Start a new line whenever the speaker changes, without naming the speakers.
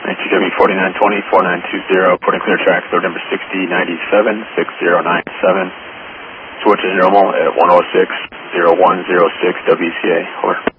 2W 4920, 4920, reporting clear track, third number 6097, 6097. Switch is normal at 106, 0106 WCA. Over.